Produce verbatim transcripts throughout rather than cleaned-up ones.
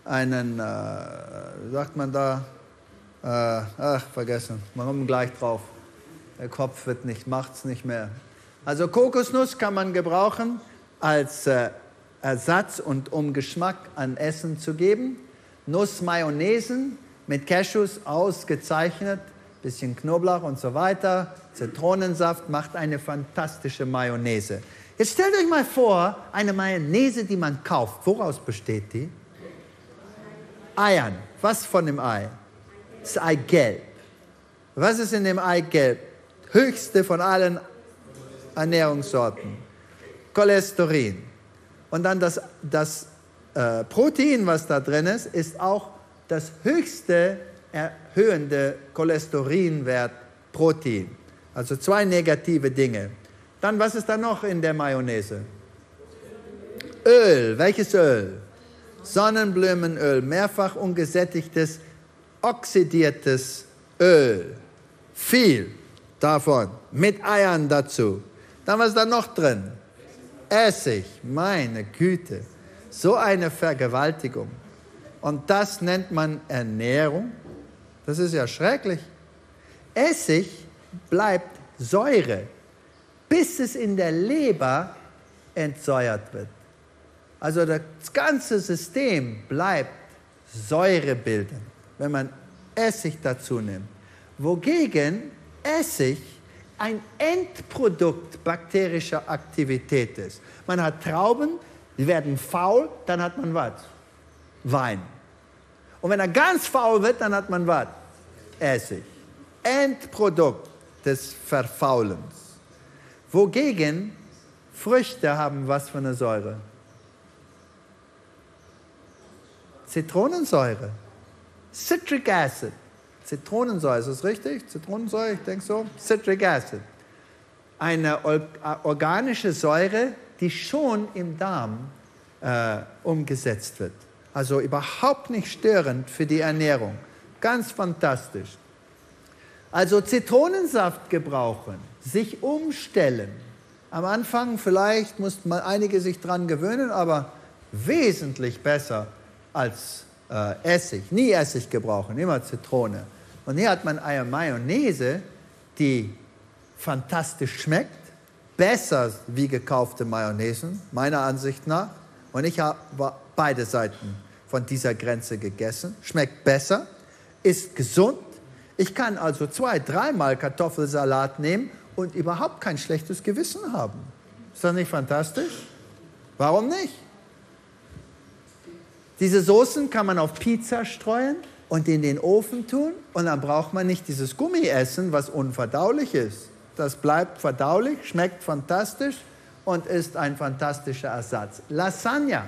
einen, äh, wie sagt man da, äh, ach, vergessen, wir kommen gleich drauf. Der Kopf wird nicht, macht's nicht mehr. Also Kokosnuss kann man gebrauchen als äh, Ersatz und um Geschmack an Essen zu geben. Nussmayonnaisen mit Cashews ausgezeichnet, bisschen Knoblauch und so weiter. Zitronensaft macht eine fantastische Mayonnaise. Jetzt stellt euch mal vor, eine Mayonnaise, die man kauft. Woraus besteht die? Eiern. Was von dem Ei? Das Eigelb. Was ist in dem Eigelb? Höchste von allen Ernährungssorten. Cholesterin. Und dann das, das äh, Protein, was da drin ist, ist auch das höchste erhöhende Cholesterinwert Protein. Also zwei negative Dinge. Dann, was ist da noch in der Mayonnaise? Öl. Welches Öl? Sonnenblumenöl. Mehrfach ungesättigtes, oxidiertes Öl. Viel davon. Mit Eiern dazu. Dann, was ist da noch drin? Essig. Meine Güte. So eine Vergewaltigung. Und das nennt man Ernährung. Das ist ja schrecklich. Essig bleibt Säure, bis es in der Leber entsäuert wird. Also das ganze System bleibt säurebildend, wenn man Essig dazu nimmt. Wogegen Essig ein Endprodukt bakterischer Aktivität ist. Man hat Trauben, die werden faul, dann hat man was? Wein. Und wenn er ganz faul wird, dann hat man was? Essig. Endprodukt des Verfaulens. Wogegen Früchte haben was für eine Säure? Zitronensäure. Citric Acid. Zitronensäure, ist das richtig? Zitronensäure, ich denke so. Citric Acid. Eine organische Säure, die schon im Darm äh, umgesetzt wird. Also überhaupt nicht störend für die Ernährung. Ganz fantastisch. Also Zitronensaft gebrauchen, sich umstellen. Am Anfang vielleicht mussten mal einige sich dran gewöhnen, aber wesentlich besser als äh, Essig. Nie Essig gebrauchen, immer Zitrone. Und hier hat man eine Mayonnaise, die fantastisch schmeckt, besser wie gekaufte Mayonnaisen, meiner Ansicht nach. Und ich habe beide Seiten von dieser Grenze gegessen. Schmeckt besser, ist gesund. Ich kann also zwei, dreimal Kartoffelsalat nehmen und überhaupt kein schlechtes Gewissen haben. Ist das nicht fantastisch? Warum nicht? Diese Soßen kann man auf Pizza streuen und in den Ofen tun und dann braucht man nicht dieses Gummiessen, was unverdaulich ist. Das bleibt verdaulich, schmeckt fantastisch und ist ein fantastischer Ersatz. Lasagne.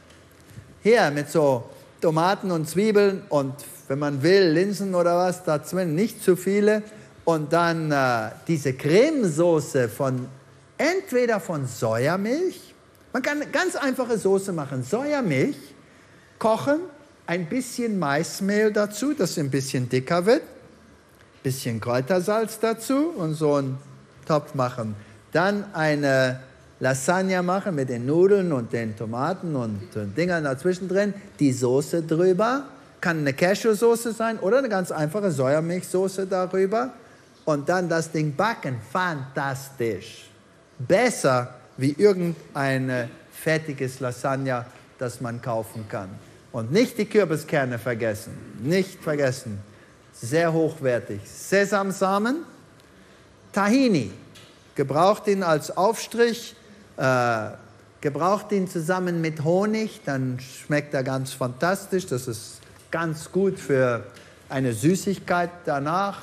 Hier mit so Tomaten und Zwiebeln und, wenn man will, Linsen oder was, dazwischen nicht zu viele. Und dann äh, diese Cremesoße von, entweder von Sojamilch, man kann eine ganz einfache Soße machen, Sojamilch, kochen, ein bisschen Maismehl dazu, dass es ein bisschen dicker wird, ein bisschen Kräutersalz dazu und so einen Topf machen. Dann eine Lasagne machen mit den Nudeln und den Tomaten und äh, Dingern dazwischen drin, die Soße drüber, kann eine Cashew-Soße sein oder eine ganz einfache Sojamilchsoße darüber und dann das Ding backen. Fantastisch. Besser wie irgendein fertiges Lasagne, das man kaufen kann. Und nicht die Kürbiskerne vergessen. Nicht vergessen. Sehr hochwertig. Sesamsamen, Tahini. Gebraucht ihn als Aufstrich. Äh, gebraucht ihn zusammen mit Honig. Dann schmeckt er ganz fantastisch. Das ist ganz gut für eine Süßigkeit danach.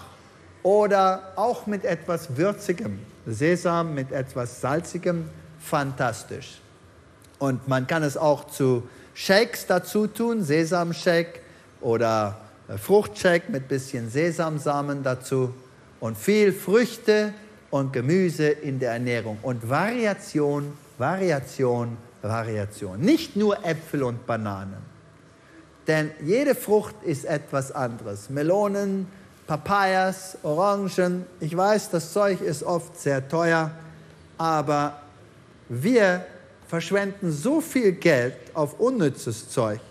Oder auch mit etwas Würzigem. Sesam mit etwas Salzigem. Fantastisch. Und man kann es auch zu Shakes dazu tun, Sesamshake oder Fruchtshake mit bisschen Sesamsamen dazu und viel Früchte und Gemüse in der Ernährung und Variation, Variation, Variation. Nicht nur Äpfel und Bananen, denn jede Frucht ist etwas anderes. Melonen, Papayas, Orangen, ich weiß, das Zeug ist oft sehr teuer, aber wir verschwenden so viel Geld auf unnützes Zeug